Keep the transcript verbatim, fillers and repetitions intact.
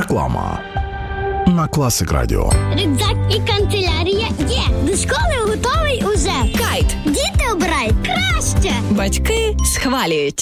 Реклама на Класик Радіо. Рюкзак і канцелярія є. До школи готовий уже. Кайт. Діти обирають краще. Батьки схвалюють.